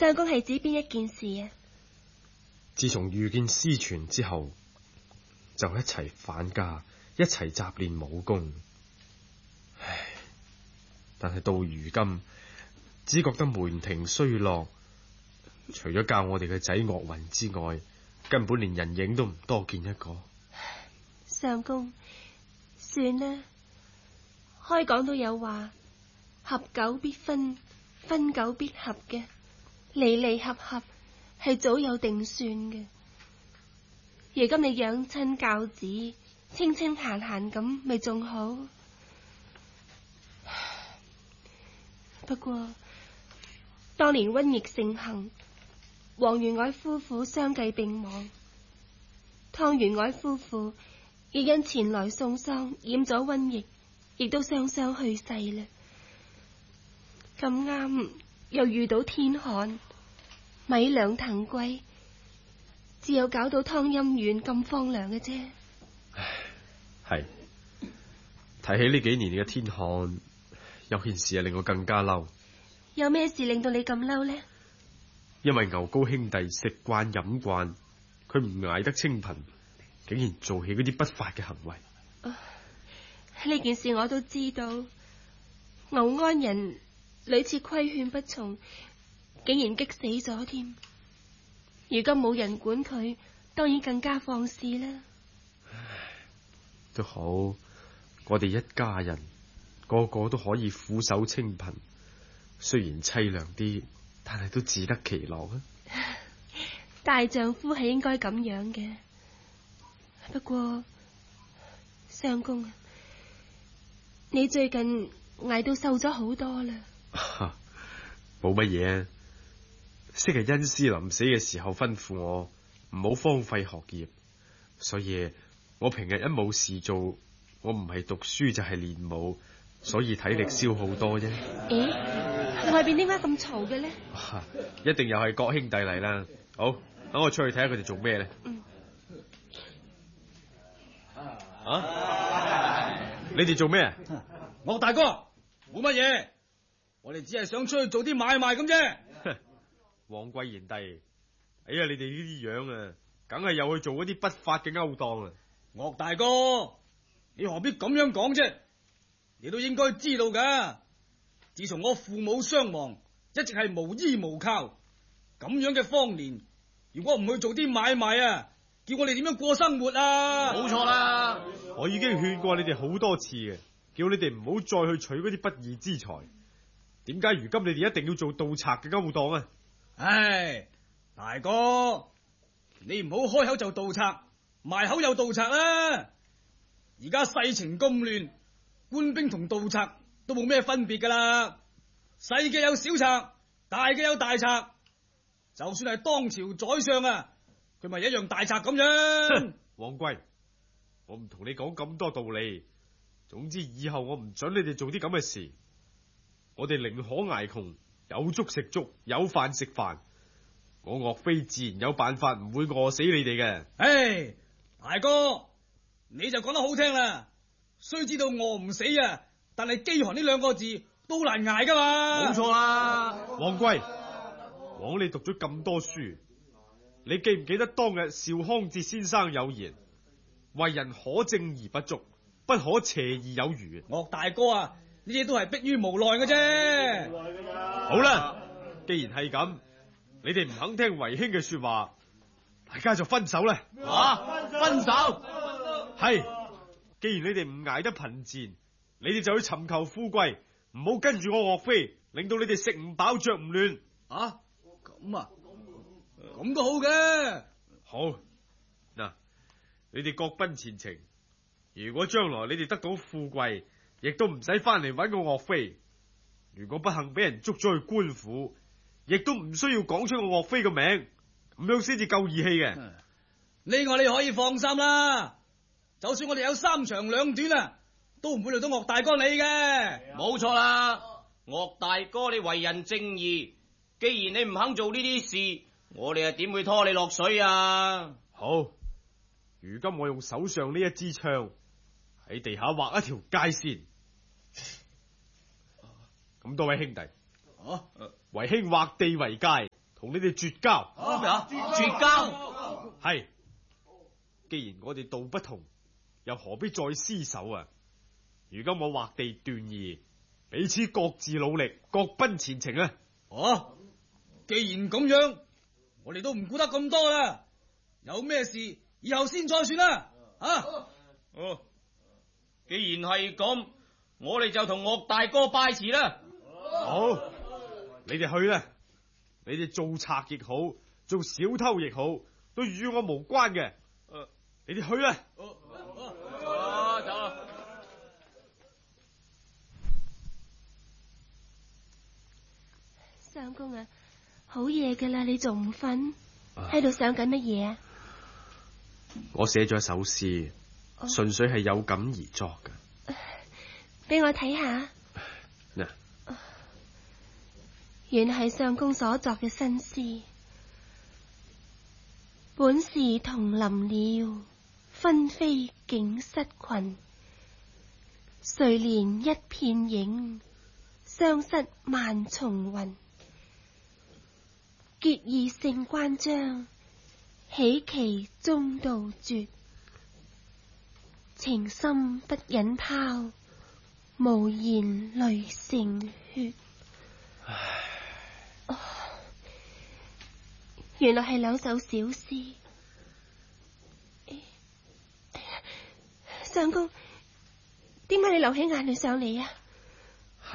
相公係指邊一件事啊？ 自從遇見師傳之後，就一齊返家，一齊習練武功。唉，但係到如今，只覺得門庭衰落，除咗教我哋嘅仔岳雲之外，根本連人影都唔多見一個。 相公，算啦，開講都有話，合久必分，分久必合嘅，離離合合係早有定算嘅。如今你養親教子，清清閒閒咁，咪仲好。不過當年瘟疫盛行，黃員外夫婦相繼病亡，湯員外夫婦亦因前來送喪染咗瘟疫，亦都雙雙去世啦。咁啱又遇到天旱，米糧騰貴，只有搞到湯陰縣咁荒涼嘅啫。 係提起呢幾年嘅天旱，有件事啊令我更加嬲。 有咩事令到你咁嬲呢？ 因為牛高兄弟食慣飲慣，佢唔捱得清貧，竟然做起嗰啲不法嘅行為。 呢件事我都知道，牛安人屢次規勸不從，竟然激死咗添。如今冇人管佢，當然更加放肆啦。 都好，我哋一家人個個都可以俯首稱貧，雖然凄涼啲，但係都自得其樂啊！ 大丈夫係應該咁樣嘅。不過相公啊，你最近捱到瘦咗好多啦。 冇乜嘢，昔日恩師臨死嘅時候吩咐我唔好荒廢學業，所以我平日一冇事做，我唔係讀書就係練武，所以體力消耗多啫。 咦，外邊點解咁嘈嘅呢？ 一定又係各兄弟嚟啦。好，等我出去睇下佢哋做咩咧。你哋做咩？ 岳大哥，冇乜嘢，我哋只係想出去做啲買賣咁啫。 王貴賢弟，哎呀，你哋呢啲樣啊，梗係又去做嗰啲不法嘅勾當啊！ 岳大哥，你何必咁樣講啫？你都應該知道噶，自從我父母雙亡，一直係無依無靠，咁樣嘅荒年，如果唔去做啲買賣啊，叫我哋點樣過生活啊？冇錯啦， 我已經勸過你哋好多次嘅，叫你哋唔好再去取嗰啲不義之財。點解如今你哋一定要做盜賊嘅勾當啊？ 唉，大哥，你唔好開口就盜賊，埋口又盜賊啦！而家世情咁亂，官兵同盜賊都冇咩分別噶啦。細嘅有小賊，大嘅有大賊，就算係當朝宰相啊，佢咪一樣大賊咁樣。 王貴，我唔同你講咁多道理。總之以後我唔准你哋做啲咁嘅事。我哋寧可捱窮，有粥食粥，有飯食飯。我岳飛自然有辦法，唔會餓死你哋嘅。 唉，大哥，你就講得好聽啦。雖知道餓唔死啊，但係飢寒呢兩個字都難捱噶嘛。冇錯啦。 王貴，枉你讀咗咁多書，你記唔記得當日邵康節先生有言：為人可正而不足，不可邪而有餘。 岳大哥啊，呢啲都係迫於無奈嘅啫。 好啦，既然係咁，你哋唔肯聽遺兄嘅說話，大家就分手啦。 分手係，既然你哋唔捱得貧賤，你哋就去尋求富貴，唔好跟住我岳飛，令到你哋食唔飽着唔暖。 咁啊，咁都好嘅。 好，嗱，你哋各奔前程。如果將來你哋得到富貴，亦都唔使翻嚟揾我岳飛。如果不幸俾人捉咗去官府，亦都唔需要講出我岳飛嘅名，咁樣先至夠義氣嘅。 呢個你可以放心啦，就算我哋有三長兩短啊，都唔會累到岳大哥你嘅。 冇錯啦，岳大哥你為人正義，既然你唔肯做呢啲事，我哋又點會拖你落水啊？ 好，如今我用手上呢一支槍喺地下畫一條界線。咁多位兄弟，為兄畫地為界， 同你哋絕交。 咩啊？絕交？ 係，既然我哋道不同，又何必再廝守啊？如今我劃地斷義，彼此各自努力，各奔前程啊！ 既然咁樣，我哋都唔顧得咁多啦。有咩事以後先再算啦。 既然係咁，我哋就同岳大哥拜辭啦。 好，你哋去啦。你哋做賊亦好，做小偷亦好，都與我無關嘅。你哋去啦。 走啦。 相公啊，好夜噶啦，你仲唔瞓？喺度想緊乜嘢啊？ 我寫咗一首詩，純粹係有感而作嘅。 俾我睇下。 嗱， 原係相公所作嘅新詩。本是同林鳥，分飛竟失群。誰憐一片影，相失萬重雲。結義勝關張，喜其中道絕。情深不忍拋，無言淚成血。原來係兩首小詩。相公，點解你流起眼淚上嚟啊？ 係，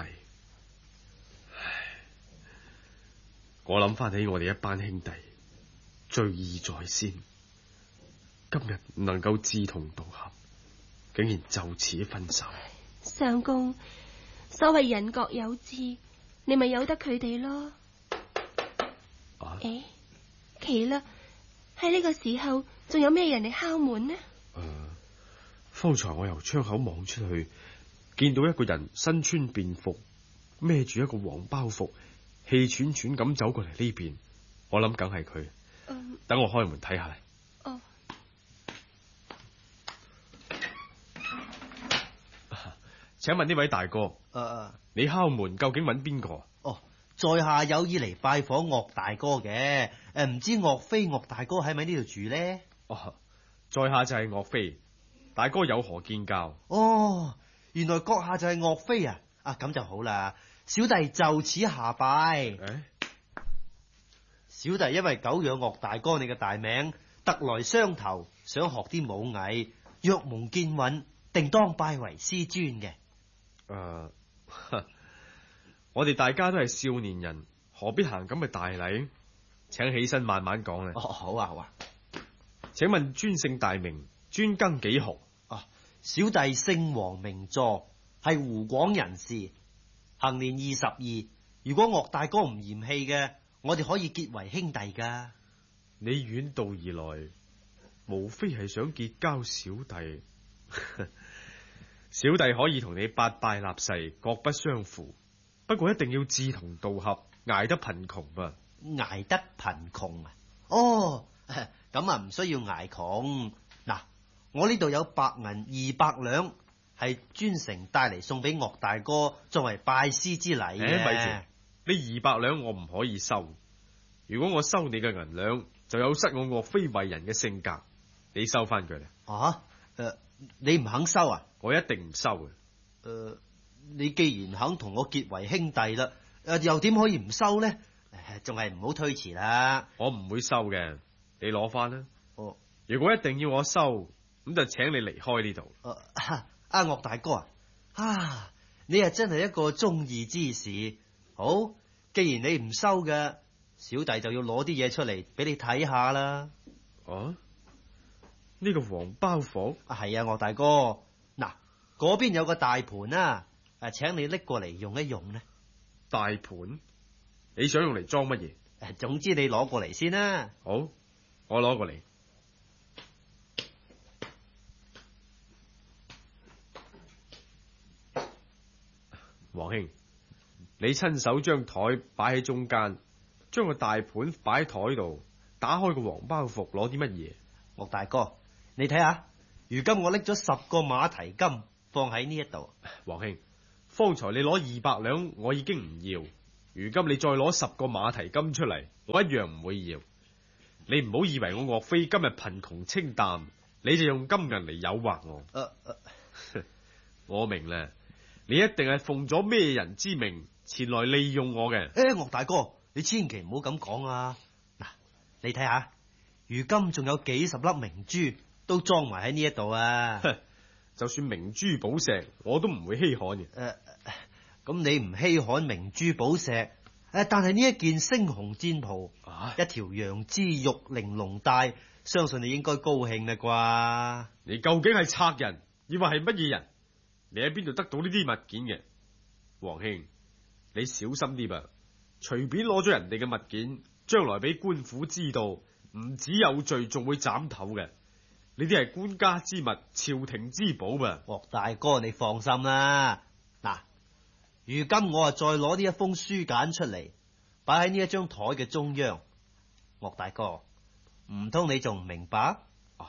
我諗翻起我哋一班兄弟，醉意在先，今日唔能夠志同道合，竟然就此分手。 相公，所謂人各有志，你咪由得佢哋咯。奇啦，喺呢個時候仲有咩人嚟敲門呢？ 方才我由窗口望出去，見到一個人身穿便服，孭住一個黃包袱，氣喘喘咁走過嚟呢邊。我諗梗係佢。等我開門睇下嚟。請問呢位大哥，你敲門究竟揾邊個？ 在下有意嚟拜訪岳大哥嘅，唔知岳飛岳大哥喺咪呢度住呢？ 在下就係岳飛，大哥有何見教？ 原來閣下就係岳飛啊！咁就好啦，小弟就此下拜。小弟因為久仰岳大哥你嘅大名，特來相投，想學啲武藝，若蒙見允，定當拜為師尊嘅。 我哋大家都係少年人，何必行咁嘅大禮？請起身慢慢講啦。 好啊。 請問尊姓大名，專更幾何？ 小弟姓黃名佐，係湖廣人士，行年22。如果岳大哥唔嫌棄嘅，我哋可以結為兄弟噶。 你遠道而來，無非係想結交小弟。小弟可以同你八拜立誓，各不相負。不過一定要志同道合，捱得貧窮啊！ 捱得貧窮啊？咁唔需要捱窮。嗱，我呢度有白銀200兩，係專程帶嚟送俾岳大哥，作為拜師之禮嘅。 咪住，呢200兩我唔可以收。如果我收你嘅銀兩，就有失我岳飛為人嘅性格。你收翻佢啦。 你唔肯收啊？ 我一定唔收嘅。 你既然肯同我結為兄弟啦，又點可以唔收呢？仲係唔好推辭啦。 我唔會收嘅，你攞翻啦。如果一定要我收，咁就請你離開呢度。 岳大哥啊，你係真係一個忠義之士。好，既然你唔收嘅，小弟就要攞啲嘢出嚟俾你睇下啦。 呢個黃包袱？ 係啊，岳大哥。嗱，嗰邊有個大盤啊。請你拎過嚟用一用呢。 大盤？你想用嚟裝乜嘢？ 總之你攞過嚟先啦。 好，我攞過嚟。黃兄，你親手將台擺喺中間，將個大盤擺喺台度，打開個黃包袱，攞啲乜嘢？ 岳大哥，你睇下，如今我拎咗10個馬蹄金放喺呢一度。 黃兄，方才你攞200兩，我已經唔要。 如今你再攞10個馬蹄金出嚟，我一樣唔會要。你唔好以為我岳飛今日貧窮清淡，你就用金銀嚟誘惑我。我明啦，你一定係奉咗咩人之命前來利用我嘅。 岳大哥，你千祈唔好咁講啊！嗱，你睇下，如今仲有幾十粒明珠都裝埋喺呢一度啊！ 就算明珠寶石，我都唔會稀罕嘅。 咁你唔稀罕明珠寶石，但係呢一件猩紅戰袍，一條羊脂玉玲瓏帶，相信你應該高興啦啩？ 你究竟係賊人，抑或係乜嘢人？你喺邊度得到呢啲物件嘅？王兄，你小心啲吧，隨便攞咗人哋嘅物件，將來俾官府知道，唔止有罪，仲會斬頭嘅。呢啲係官家之物，朝廷之寶吧？ 岳大哥，你放心啦。嗱，如今我再攞呢一封書簡出嚟，擺喺呢一張台嘅中央。岳大哥，唔通你仲唔明白？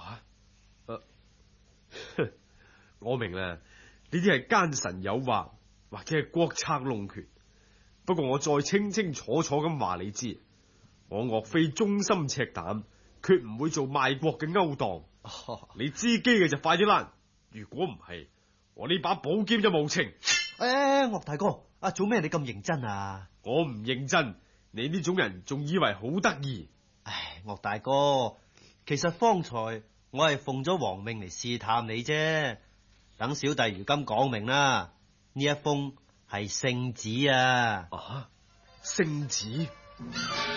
我明啦，呢啲係奸臣誘惑，或者係國策弄權。不過我再清清楚楚咁話你知，我岳飛忠心赤膽，決唔會做賣國嘅勾當。你知機嘅就快啲攔，如果唔係，我呢把寶劍就無情。 岳大哥，做咩你咁認真啊？ 我唔認真，你呢種人仲以為好得意。 岳大哥，其實方才我係奉咗皇命嚟試探你啫。等小弟如今講明啦，呢一封係聖旨啊！ 聖旨。